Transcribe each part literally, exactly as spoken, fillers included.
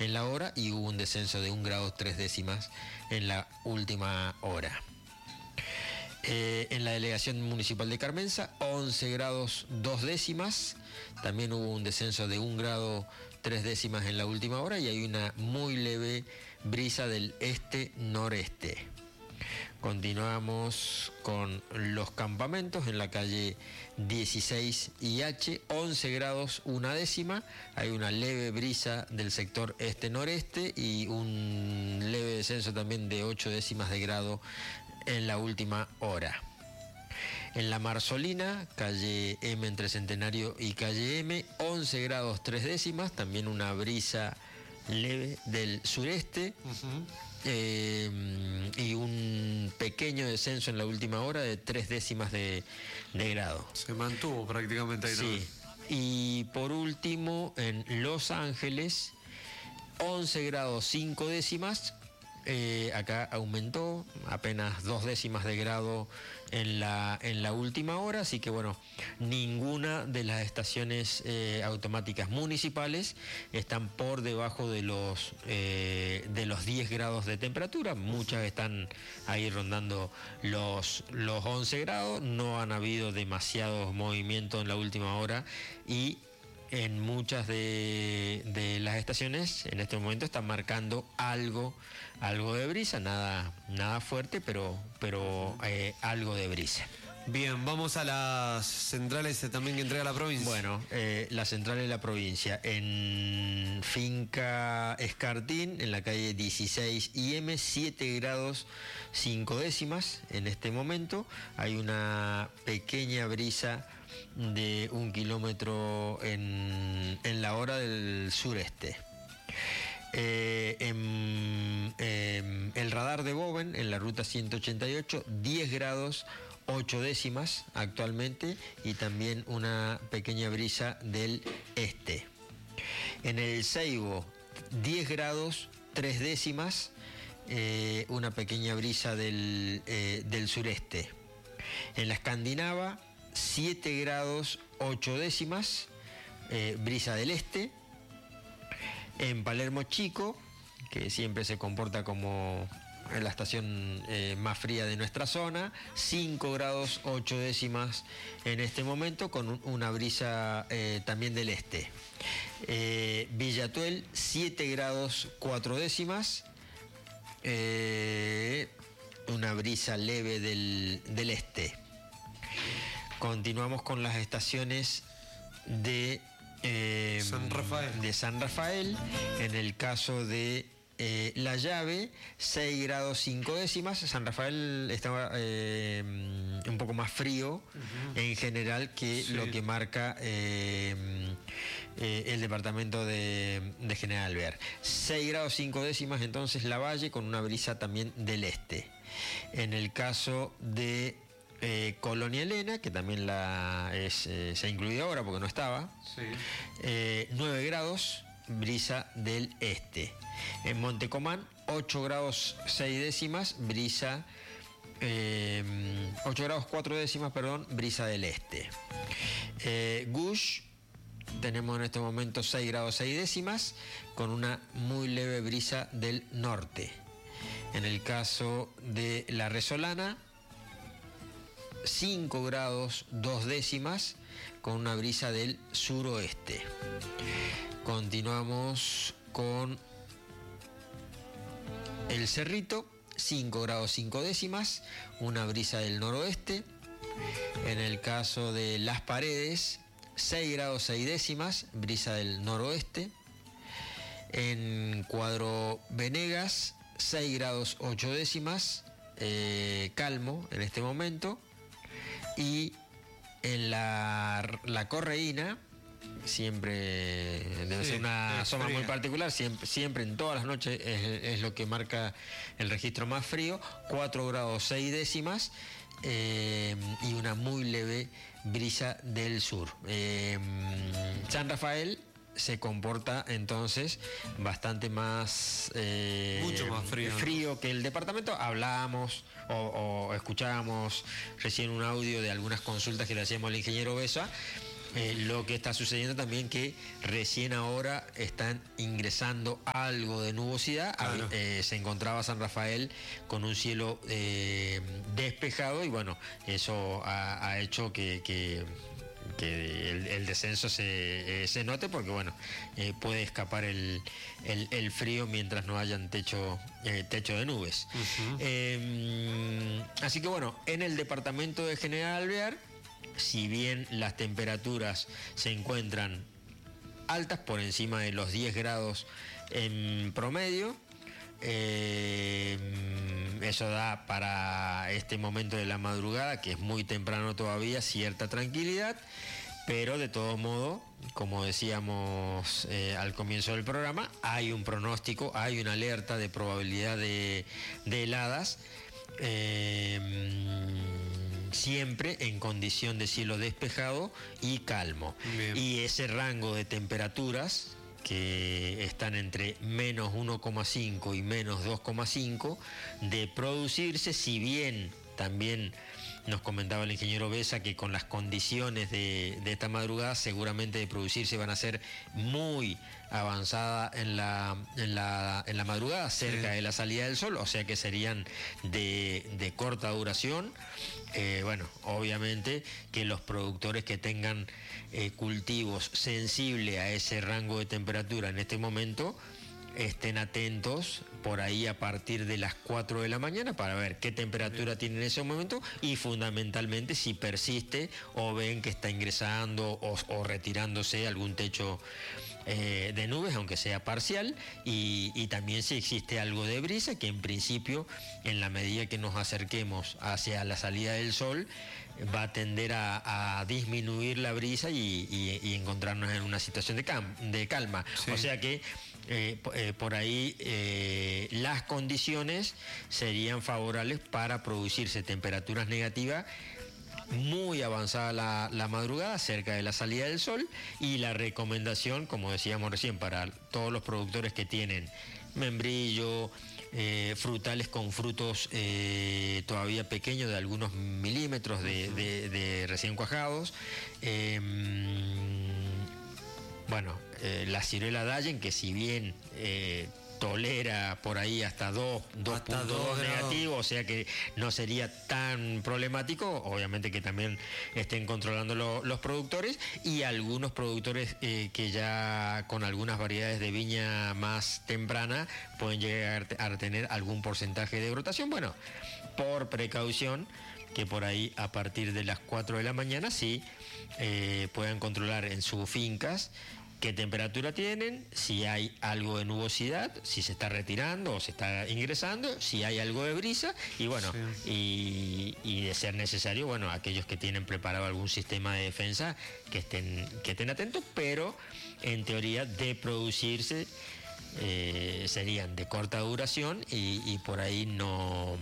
en la hora y hubo un descenso de un grado tres décimas en la última hora. Eh, en la delegación municipal de Carmenza, once grados dos décimas, también hubo un descenso de un grado tres décimas en la última hora y hay una muy leve brisa del este-noreste. Continuamos con los campamentos en la calle dieciséis I H, once grados una décima, hay una leve brisa del sector este-noreste y un leve descenso también de ocho décimas de grado en la última hora. En la Marzolina, calle M entre Centenario y calle M, once grados tres décimas, también una brisa leve del sureste. Uh-huh. eh, y un pequeño descenso en la última hora de tres décimas de, de grado. Se mantuvo prácticamente ahí. Sí. Y por último, en Los Ángeles, once grados cinco décimas. Eh, acá aumentó apenas dos décimas de grado en la, en la última hora, así que bueno, ninguna de las estaciones eh, automáticas municipales están por debajo de los, eh, de los diez grados de temperatura, muchas están ahí rondando los, los once grados, no han habido demasiados movimientos en la última hora y en muchas de, de las estaciones en este momento están marcando algo, algo de brisa, nada, nada fuerte, pero, pero eh, algo de brisa. Bien, vamos a las centrales también que entrega la provincia. Bueno, eh, la central de la provincia, en Finca Escartín, en la calle dieciséis I M, siete grados cinco décimas en este momento, hay una pequeña brisa de un kilómetro en, en la hora del sureste. Eh, en, en el radar de Boven, en la ruta ciento ochenta y ocho, diez grados ocho décimas actualmente y también una pequeña brisa del este. En el Seibo, diez grados tres décimas, eh, una pequeña brisa del, eh, del sureste. En la Escandinava, siete grados ocho décimas, eh, brisa del este. En Palermo Chico, que siempre se comporta como la estación eh, más fría de nuestra zona, cinco grados ocho décimas en este momento, con un, una brisa eh, también del este. Eh, Villatuel, siete grados cuatro décimas, eh, una brisa leve del, del este. Continuamos con las estaciones de, eh, San Rafael. de San Rafael. En el caso de eh, La Llave, seis grados cinco décimas. San Rafael estaba eh, un poco más frío uh-huh. en general que sí. lo que marca eh, eh, el departamento de, de General Alvear. seis grados cinco décimas entonces La Valle, con una brisa también del este. En el caso de Eh, Colonia Elena, que también la es, eh, se ha incluido ahora porque no estaba, sí. eh, nueve grados, brisa del este. En Montecomán, ocho grados seis décimas, brisa, eh, ocho grados cuatro décimas, perdón, brisa del este. Eh, Gush, tenemos en este momento seis grados seis décimas, con una muy leve brisa del norte. En el caso de La Resolana, cinco grados dos décimas, con una brisa del suroeste. Continuamos con El Cerrito, cinco grados cinco décimas, una brisa del noroeste. En el caso de Las Paredes, seis grados seis décimas, brisa del noroeste. En Cuadro Venegas, seis grados ocho décimas, eh, calmo en este momento. Y en la, la Correína, siempre debe sí, ser una zona fría. Muy particular, siempre, siempre en todas las noches es, es lo que marca el registro más frío, cuatro grados seis décimas eh, y una muy leve brisa del sur. Eh, San Rafael se comporta entonces bastante más eh, mucho más frío, frío ¿no? que el departamento. Hablábamos o, o escuchábamos recién un audio de algunas consultas que le hacíamos al ingeniero Besa Eh, lo que está sucediendo también que recién ahora están ingresando algo de nubosidad. Claro. Eh, se encontraba San Rafael con un cielo eh, despejado y bueno, eso ha, ha hecho que, que, que el, el descenso se, eh, se note porque bueno, eh, puede escapar el, el, el frío mientras no hayan techo, eh, techo de nubes. Uh-huh. eh, así que bueno, en el departamento de General Alvear, si bien las temperaturas se encuentran altas, por encima de los diez grados en promedio, eh, eso da para este momento de la madrugada, que es muy temprano todavía, cierta tranquilidad, pero de todo modo, como decíamos eh, al comienzo del programa, hay un pronóstico, hay una alerta de probabilidad de, de heladas, eh, siempre en condición de cielo despejado y calmo. Bien. Y ese rango de temperaturas que están entre menos uno coma cinco y menos dos coma cinco, de producirse, si bien también nos comentaba el ingeniero Besa que con las condiciones de, de esta madrugada seguramente de producirse van a ser muy avanzada en la, en la, en la madrugada, cerca sí. de la salida del sol, o sea que serían de, de corta duración. Eh, bueno, obviamente que los productores que tengan eh, cultivos sensibles a ese rango de temperatura en este momento estén atentos por ahí a partir de las cuatro de la mañana para ver qué temperatura tiene en ese momento y fundamentalmente si persiste o ven que está ingresando o, o retirándose algún techo eh, de nubes, aunque sea parcial, y, y también si existe algo de brisa, que en principio, en la medida que nos acerquemos hacia la salida del sol, va a tender a, a disminuir la brisa y, y, y encontrarnos en una situación de, cam de calma. Sí. O sea que Eh, eh, por ahí eh, las condiciones serían favorables para producirse temperaturas negativas muy avanzada la, la madrugada, cerca de la salida del sol, y la recomendación, como decíamos recién, para todos los productores que tienen membrillo, eh, frutales con frutos eh, todavía pequeños de algunos milímetros de, de, de recién cuajados, eh, bueno, eh, la ciruela Dallen, que si bien eh, tolera por ahí hasta dos puntos dos negativos, o sea que no sería tan problemático, obviamente que también estén controlando lo, los productores, y algunos productores eh, que ya con algunas variedades de viña más temprana pueden llegar a tener algún porcentaje de brotación. Bueno, por precaución, que por ahí a partir de las cuatro de la mañana sí eh, puedan controlar en sus fincas qué temperatura tienen, si hay algo de nubosidad, si se está retirando o se está ingresando, si hay algo de brisa, y bueno, sí. y, y de ser necesario, bueno, aquellos que tienen preparado algún sistema de defensa que estén, que estén atentos, pero en teoría de producirse eh, serían de corta duración y, y por ahí no,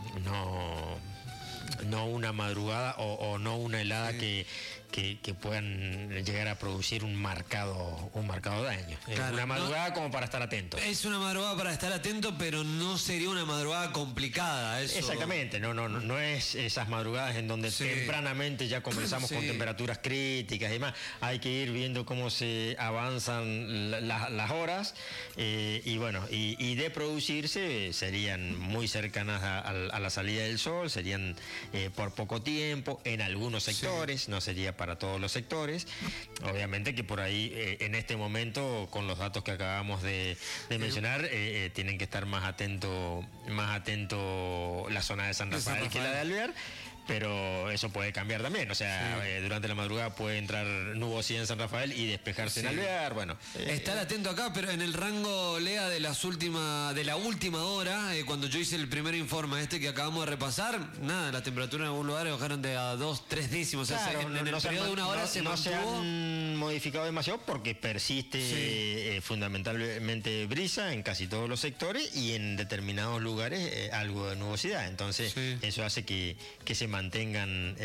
no, no una madrugada o, o no una helada sí. que Que, que puedan llegar a producir un marcado un marcado daño. Claro, es una madrugada no, como para estar atento. Es una madrugada para estar atento, pero no sería una madrugada complicada. Eso. Exactamente, no, no, no es esas madrugadas en donde sí. tempranamente ya comenzamos sí. con temperaturas críticas y demás. Hay que ir viendo cómo se avanzan la, la, las horas eh, y bueno, y, y de producirse serían muy cercanas a, a, a la salida del sol, serían eh, por poco tiempo, en algunos sectores, sí. no sería para para todos los sectores. Obviamente que por ahí eh, en este momento, con los datos que acabamos de, de mencionar, eh, eh, tienen que estar más atento, más atento la zona de San Rafael, San Rafael. que la de Alvear, pero eso puede cambiar también, o sea, sí. eh, durante la madrugada puede entrar nubosidad en San Rafael y despejarse sí. en Alvear, bueno. Eh, Estar atento acá, pero en el rango, Lea, de las últimas, de la última hora, eh, cuando yo hice el primer informe este que acabamos de repasar, nada, las temperaturas en algún lugar bajaron de a dos, tres décimos, claro, o sea, en, no, en el no periodo se, de una hora no, se no mantuvo. se han modificado demasiado porque persiste sí. eh, fundamentalmente brisa en casi todos los sectores y en determinados lugares eh, algo de nubosidad, entonces sí. eso hace que, que se mantengan,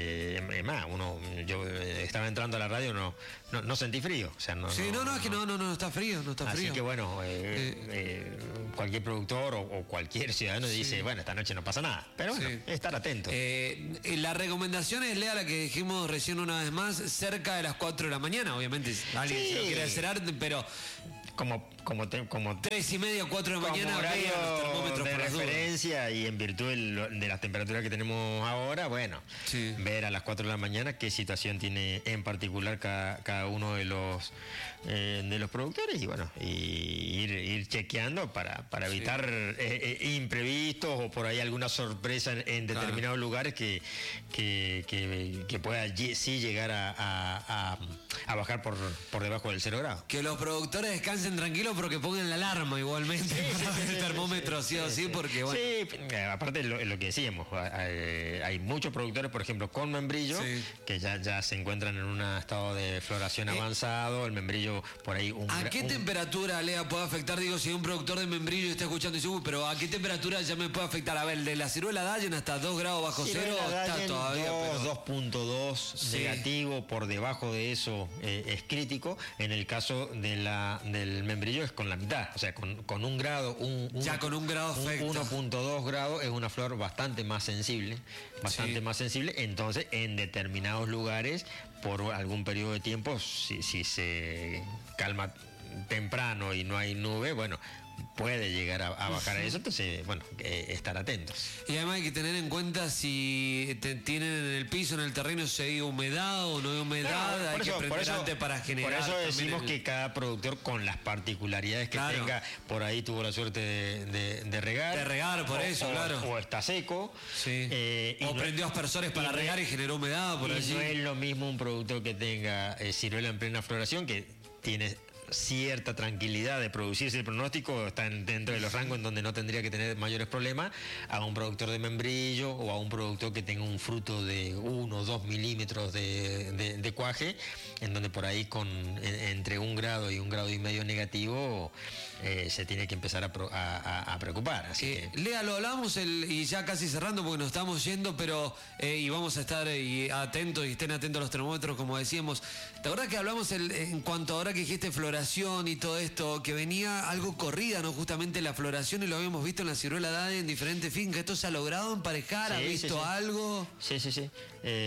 eh, más, uno, yo estaba entrando a la radio, no, no, no sentí frío. O sea, no, sí, no, no, no, es que no, no, no está frío, no está así frío. Así que bueno, eh, eh, eh, cualquier productor o, o cualquier ciudadano sí. dice, bueno, esta noche no pasa nada. Pero bueno, sí. estar atento. Eh, la recomendación es, Lea, la que dijimos recién una vez más, cerca de las cuatro de la mañana, obviamente. Alguien sí. se lo quiere hacer arte, pero... Como, como, te, como tres y media, cuatro de la mañana, horario los termómetros de por referencia y en virtud del, de las temperaturas que tenemos ahora, bueno, sí. ver a las cuatro de la mañana qué situación tiene en particular cada, cada uno de los eh, de los productores y bueno, y ir, ir chequeando para, para evitar sí. eh, eh, imprevistos o por ahí alguna sorpresa en, en determinados claro. lugares que, que, que, que pueda sí llegar a, a, a, a bajar por, por debajo del cero grado. Que los productores descansen tranquilos porque pongan la alarma igualmente sí, para sí, ver el termómetro sí, sí o sí, sí, porque bueno. Sí, aparte lo, lo que decíamos, hay, hay muchos productores, por ejemplo, con membrillo, sí. que ya, ya se encuentran en un estado de floración eh, avanzado, el membrillo por ahí... Un, ¿A qué un, temperatura, Lea, puede afectar? Digo, si un productor de membrillo está escuchando y dice, uy, pero ¿a qué temperatura ya me puede afectar? A ver, de la ciruela Dallen hasta dos grados bajo cero, está todavía... dos punto dos sí. negativo, por debajo de eso eh, es crítico. En el caso de la, del membrillo es con la mitad, o sea, con, con un grado, un, un, ya con un grado afecta. uno punto dos grados es una flor bastante más sensible, bastante sí. más sensible, entonces en determinados lugares, por algún periodo de tiempo, si, si se calma temprano y no hay nube, bueno, puede llegar a, a bajar a eso, entonces, bueno, eh, estar atentos. Y además hay que tener en cuenta si te, tienen en el piso, en el terreno, si hay humedad o no hay humedad, no, hay eso, que prender antes para generar. Por eso decimos el... que cada productor, con las particularidades que claro. tenga, por ahí tuvo la suerte de, de, de regar. De regar, por o, eso, o, claro. O está seco. Sí. Eh, o no prendió aspersores para regar y generó humedad, por y allí. No es lo mismo un productor que tenga eh, ciruela en plena floración, que tiene cierta tranquilidad de producirse el pronóstico, está en, dentro de los rangos en donde no tendría que tener mayores problemas, a un productor de membrillo o a un productor que tenga un fruto de uno o dos milímetros de, de, de cuaje, en donde por ahí con en, entre un grado y un grado y medio negativo eh, se tiene que empezar a, a, a preocupar. Así eh, que... Lea, lo hablamos el, y ya casi cerrando porque nos estamos yendo, pero eh, y vamos a estar eh, atentos y estén atentos a los termómetros, como decíamos. ¿Te acuerdas que hablamos el, en cuanto ahora que dijiste floración y todo esto, que venía algo corrida, ¿no? Justamente la floración, y lo habíamos visto en la ciruela Dallen en diferentes fincas. ¿Esto se ha logrado emparejar? ¿Has sí, visto sí, sí. algo? Sí, sí, sí.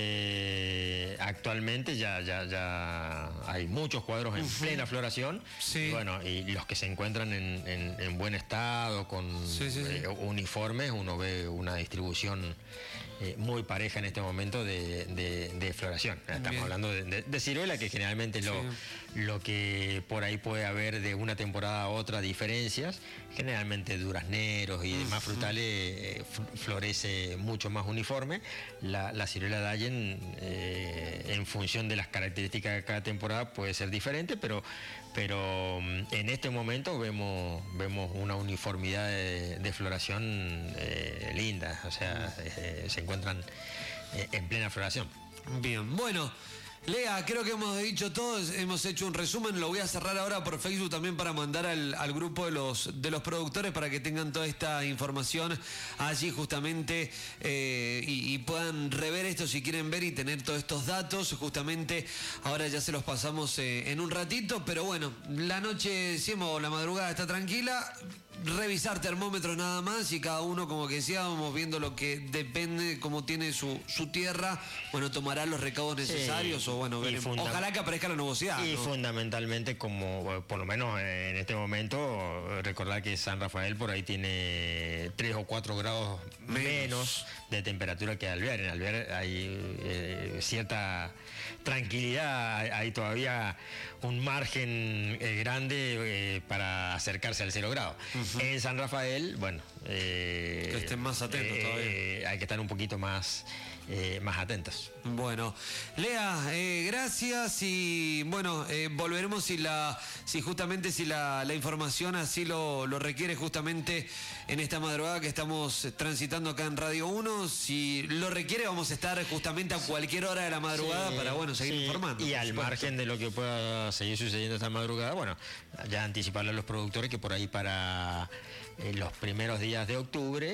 Eh, actualmente ya, ya, ya hay muchos cuadros en uh-huh. plena floración. Sí. Y bueno, y los que se encuentran en, en, en buen estado, con sí, sí, sí. Eh, uniformes, uno ve una distribución eh, muy pareja en este momento de, de, de floración. Estamos Bien. hablando de, de, de ciruela, que generalmente es lo, sí. lo que por ahí puede haber de una temporada a otra diferencias. Generalmente durazneros y demás uh-huh. frutales eh, florece mucho más uniforme. La, la ciruela Dallen, eh, en función de las características de cada temporada, puede ser diferente, pero, pero en este momento vemos, vemos una uniformidad de, de floración eh, linda, o sea, eh, se encuentran eh, en plena floración. Bien, bueno. Lea, creo que hemos dicho todo, hemos hecho un resumen, lo voy a cerrar ahora por Facebook también para mandar al, al grupo de los, de los productores para que tengan toda esta información allí justamente eh, y, y puedan rever esto si quieren ver y tener todos estos datos. Justamente ahora ya se los pasamos eh, en un ratito, pero bueno, la noche, decimos, la madrugada está tranquila. Revisar termómetros nada más y cada uno, como que decíamos, viendo lo que depende, cómo tiene su, su tierra, bueno, tomará los recaudos necesarios sí, o bueno, veremos. Funda- ojalá que aparezca la nubosidad. Y ¿no? fundamentalmente, como por lo menos en este momento, recordar que San Rafael por ahí tiene tres o cuatro grados menos, menos de temperatura que Alvear. En Alvear hay eh, cierta tranquilidad, hay, hay todavía un margen eh, grande eh, para acercarse al cero grado. Uh-huh. En San Rafael, bueno, eh, que estén más atentos eh, todavía. Hay que estar un poquito más, eh, más atentos. Bueno, Lea, eh, gracias y bueno, eh, volveremos si la, si justamente si la, la información así lo, lo requiere justamente en esta madrugada que estamos transitando acá en Radio uno. Si lo requiere vamos a estar justamente a cualquier hora de la madrugada sí, para bueno seguir sí, informando. Y al supuesto. margen de lo que pueda seguir sucediendo esta madrugada, bueno, ya anticiparle a los productores que por ahí para eh, los primeros días de octubre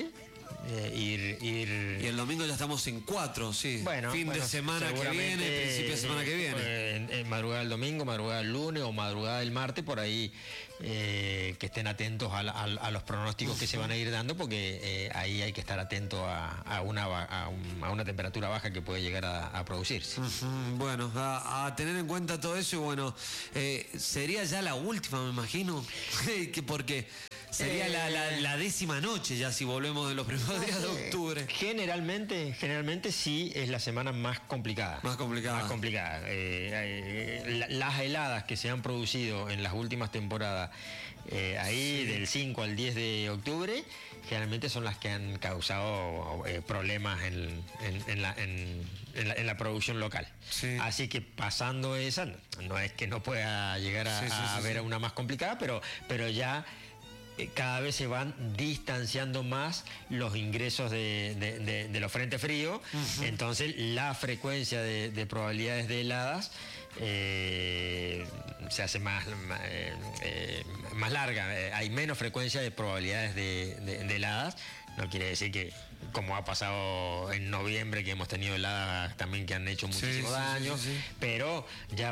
eh, ir, ir... Y el domingo ya estamos en cuatro, sí. Bueno, fin bueno, de semana que viene, principio de semana que viene. Eh, en, en madrugada del domingo, madrugada del lunes o madrugada del martes, por ahí eh, que estén atentos a, la, a, a los pronósticos uh-huh. que se van a ir dando, porque eh, ahí hay que estar atento a, a, una, a, un, a una temperatura baja que puede llegar a, a producirse. Uh-huh. Bueno, a, a tener en cuenta todo eso y bueno, eh, sería ya la última, me imagino, que porque... Sería eh, la, la, la décima noche ya si volvemos de los primeros días de octubre. Generalmente, generalmente sí es la semana más complicada. Más complicada. Más complicada. Eh, eh, las heladas que se han producido en las últimas temporadas, eh, ahí sí. del cinco al diez de octubre, generalmente son las que han causado eh, problemas en, en, en, la, en, en, la, en la producción local. Sí. Así que pasando esa, no es que no pueda llegar a, sí, sí, a sí, ver sí. una más complicada, pero, pero ya... cada vez se van distanciando más los ingresos de, de, de, de los frentes fríos, uh-huh. entonces la frecuencia de, de probabilidades de heladas eh, se hace más, más, eh, más larga, eh, hay menos frecuencia de probabilidades de, de, de heladas. No quiere decir que, como ha pasado en noviembre, que hemos tenido heladas también que han hecho muchísimo sí, daño, sí, sí, sí. pero ya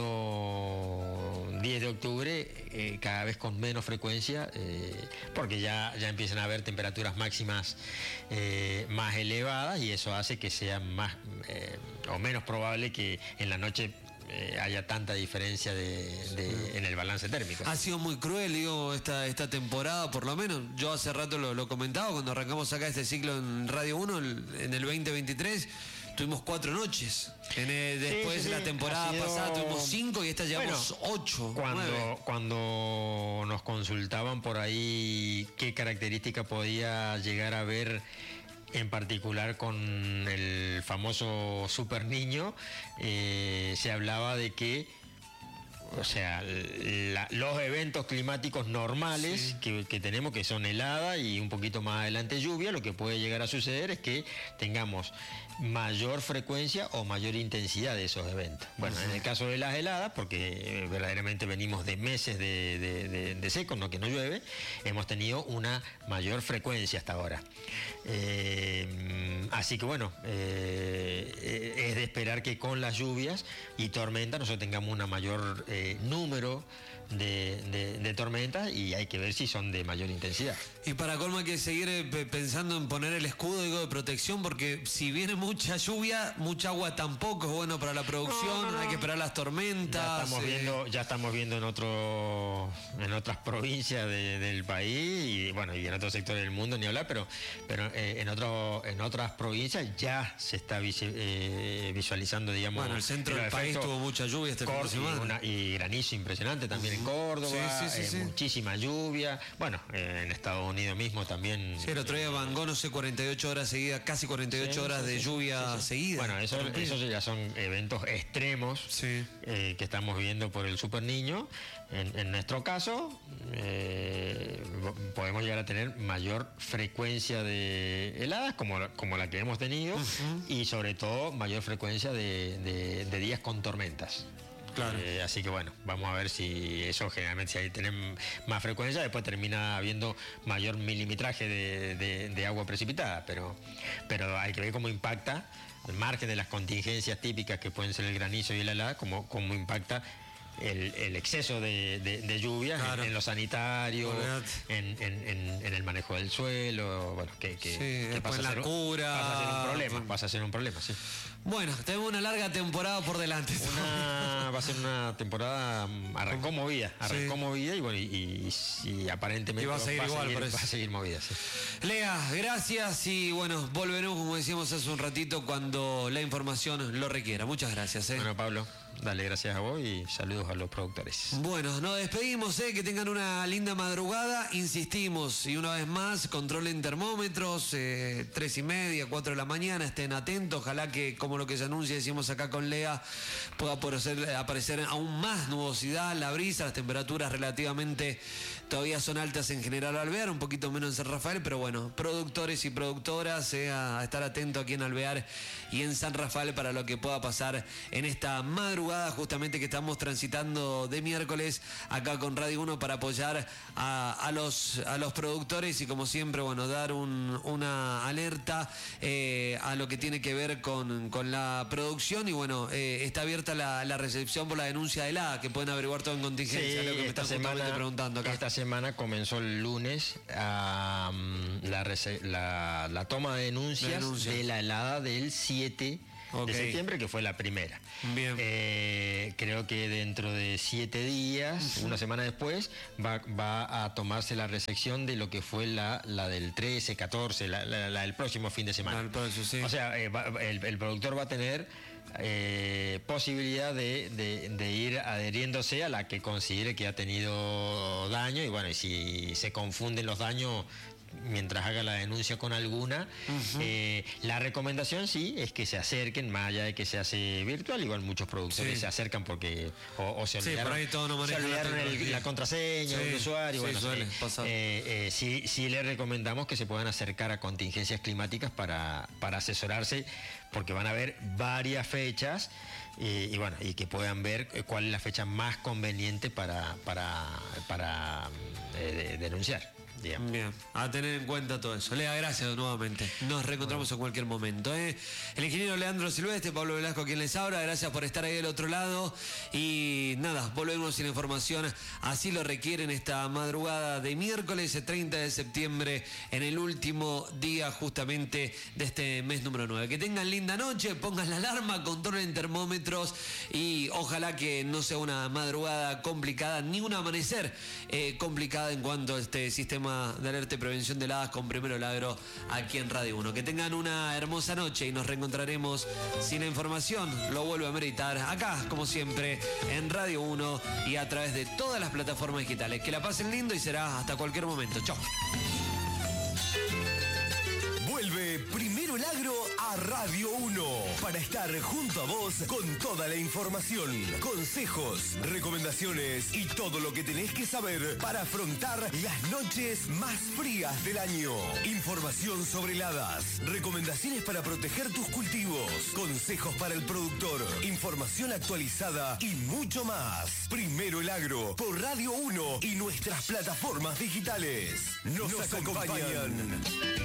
pasando diez de octubre, eh, cada vez con menos frecuencia, eh, porque ya, ya empiezan a haber temperaturas máximas eh, más elevadas y eso hace que sea más eh, o menos probable que en la noche Eh, haya tanta diferencia de, de, en el balance térmico. Ha sido muy cruel, digo, esta, esta temporada, por lo menos. Yo hace rato lo, lo comentaba cuando arrancamos acá este ciclo en Radio uno, el, en el veinte veintitrés, tuvimos cuatro noches. En el, después sí, sí, sí. de la temporada sido... pasada tuvimos cinco y esta llevamos bueno, ocho. Cuando, cuando nos consultaban por ahí qué característica podía llegar a ver en particular con el famoso Super Niño, eh, se hablaba de que, o sea, la, los eventos climáticos normales sí. que, que tenemos, que son helada y un poquito más adelante lluvia, lo que puede llegar a suceder es que tengamos mayor frecuencia o mayor intensidad de esos eventos. Bueno, uh-huh. en el caso de las heladas, porque verdaderamente venimos de meses de, de, de, de seco, no que no llueve, hemos tenido una mayor frecuencia hasta ahora. Eh, así que bueno, eh, es de esperar que con las lluvias y tormentas nosotros tengamos un mayor eh, número de, de, de tormentas y hay que ver si son de mayor intensidad. Y para colmo hay que seguir eh, pensando en poner el escudo digo, de protección, porque si viene mucha lluvia, mucha agua tampoco es bueno para la producción, no, no, no. hay que esperar las tormentas. Ya estamos, eh... viendo, ya estamos viendo en otro, en otras provincias de, del país y bueno, y en otros sectores del mundo ni hablar, pero, pero eh, en otro, en otras provincias ya se está visi, eh, visualizando, digamos. Bueno, el centro del país tuvo mucha lluvia este fin de semana. Y, y granizo impresionante también uh-huh. en Córdoba, sí, sí, sí, eh, sí. muchísima lluvia. Bueno, eh, en Estados Unidos mismo también. Sí, el otro día Van Gogh, no sé, cuarenta y ocho horas seguidas, casi cuarenta y ocho sí, horas sí, de sí, lluvia sí, sí. seguida. Bueno, eso, eso ya son eventos extremos sí. eh, que estamos viendo por el Super Niño. En, en nuestro caso, eh, podemos llegar a tener mayor frecuencia de heladas, como, como la que hemos tenido, uh-huh. y sobre todo mayor frecuencia de, de, de días con tormentas. Claro. Eh, así que bueno, vamos a ver si eso generalmente, si ahí tienen más frecuencia, después termina habiendo mayor milimetraje de, de, de agua precipitada, pero, pero hay que ver cómo impacta, al margen de las contingencias típicas que pueden ser el granizo y la helada, cómo, cómo impacta El, el exceso de, de, de lluvia claro. en, en lo sanitario, en, en, en, en el manejo del suelo, bueno, que, que, sí, que pasa, a ser, cura. pasa a ser un problema, pasa a ser un problema, sí. Bueno, tenemos una larga temporada por delante. Una, va a ser una temporada, arrancó movida, arrancó sí. movida y bueno, y, y, y aparentemente y va a seguir, va, igual, a seguir, va a seguir movida, sí. Lea, gracias y bueno, volveremos como decíamos hace un ratito cuando la información lo requiera. Muchas gracias. ¿eh? Bueno, Pablo. Dale, gracias a vos y saludos a los productores. Bueno, nos despedimos, ¿eh? Que tengan una linda madrugada. Insistimos, y una vez más, controlen termómetros, eh, tres y media, cuatro de la mañana, estén atentos. Ojalá que, como lo que se anuncia, decimos acá con Lea, pueda aparecer, aparecer aún más nubosidad, la brisa, las temperaturas relativamente todavía son altas en General Alvear, un poquito menos en San Rafael, pero bueno, productores y productoras, eh, a estar atentos aquí en Alvear y en San Rafael para lo que pueda pasar en esta madrugada, justamente que estamos transitando de miércoles acá con Radio uno para apoyar a, a, los, a los productores y como siempre, bueno, dar un, una alerta eh, a lo que tiene que ver con, con la producción y bueno, eh, está abierta la, la recepción por la denuncia de la que pueden averiguar todo en contingencia, sí, lo que me esta están semana, preguntando acá. Esta semana comenzó el lunes um, la, la, la toma de denuncias, denuncias de la helada del siete okay. de septiembre, que fue la primera. Bien. Eh, creo que dentro de siete días, uh-huh. una semana después, va, va a tomarse la recepción de lo que fue la, la del trece, catorce, la, la, la del próximo fin de semana. El próximo, sí. O sea, eh, va, el, el productor va a tener Eh, posibilidad de, de, de ir adheriéndose a la que considere que ha tenido daño y bueno, y si se confunden los daños mientras haga la denuncia con alguna, uh-huh. eh, la recomendación sí es que se acerquen, más allá de que se hace virtual, igual muchos productores sí. se acercan porque o, o se olvidaron, sí, todo no se olvidaron la, el, la contraseña sí, del usuario, sí, bueno, eh, eh, eh, sí, sí les recomendamos que se puedan acercar a contingencias climáticas para, para asesorarse, porque van a haber varias fechas y, y bueno, y que puedan ver cuál es la fecha más conveniente para, para, para eh, de, denunciar. Bien. Bien, a tener en cuenta todo eso. Lea, gracias nuevamente. Nos reencontramos bueno. en cualquier momento. ¿eh? El ingeniero Leandro Silvestre, Pablo Velasco, quien les habla. Gracias por estar ahí del otro lado. Y nada, volvemos sin información. Así lo requieren esta madrugada de miércoles treinta de septiembre, en el último día justamente de este mes número nueve. Que tengan linda noche, pongan la alarma, controlen termómetros y ojalá que no sea una madrugada complicada, ni un amanecer eh, complicada en cuanto a este sistema de alerta y prevención de heladas con Primero Lagro aquí en Radio uno. Que tengan una hermosa noche y nos reencontraremos sin la información. Lo vuelvo a meditar acá, como siempre, en Radio uno y a través de todas las plataformas digitales. Que la pasen lindo y será hasta cualquier momento. Chau. Vuelve Primero Lagro a Radio uno para estar junto a vos con toda la información, consejos, recomendaciones y todo lo que tenés que saber para afrontar las noches más frías del año. Información sobre heladas, recomendaciones para proteger tus cultivos, consejos para el productor, información actualizada y mucho más. Primero Lagro por Radio uno y nuestras plataformas digitales. Nos, Nos acompañan. acompañan.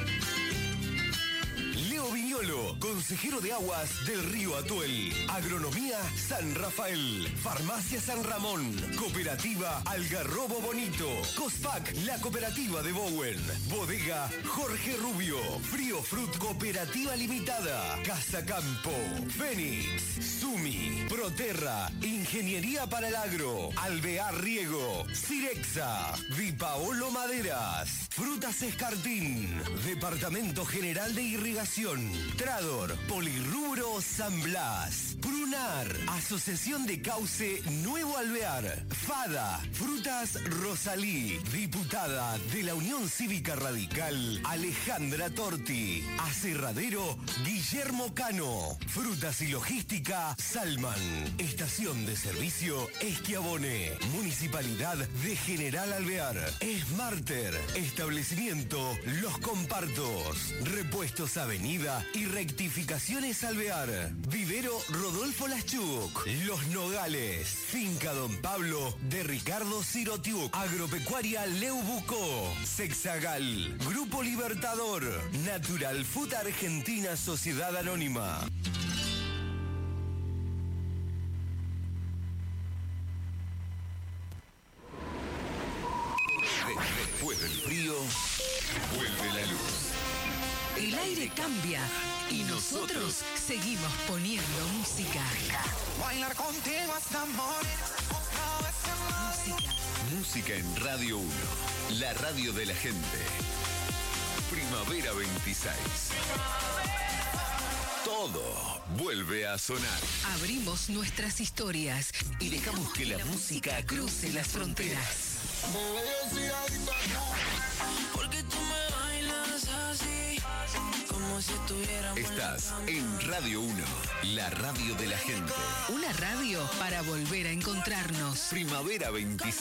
Leo Viñolo, consejero de aguas del río Atuel. Agronomía San Rafael. Farmacia San Ramón. Cooperativa Algarrobo Bonito. Cospac, la cooperativa de Bowen. Bodega Jorge Rubio. Frío Fruit Cooperativa Limitada. Casa Campo. Fénix. Sumi. Proterra. Ingeniería para el Agro. Alvear Riego. Cirexa. Vipaolo Maderas. Frutas Escartín. Departamento General de Irrigación. Trador, Polirrubro San Blas, Prunar, Asociación de Cauce Nuevo Alvear, Fada, Frutas Rosalí, Diputada de la Unión Cívica Radical, Alejandra Torti, Aserradero Guillermo Cano, Frutas y Logística Salman, Estación de Servicio Esquiabone, Municipalidad de General Alvear, Smarter, Establecimiento Los Compartos, Repuestos Avenida y Rectificaciones Alvear, Vivero Rodolfo Laschuk, Los Nogales, Finca Don Pablo de Ricardo Sirotiuk, Agropecuaria Leubucó, Sexagal, Grupo Libertador, Natural Food Argentina Sociedad Anónima. Después del frío, vuelve la luz. El aire cambia y nosotros seguimos poniendo música. Bailar contigo hasta morir. Música. Música en Radio uno, la radio de la gente. Primavera veintiséis. Todo vuelve a sonar. Abrimos nuestras historias y dejamos que la música cruce las fronteras. Porque tú me bailas así, como si estuviéramos. Estás en Radio uno, la radio de la gente. Una radio para volver a encontrarnos. Primavera veintiséis.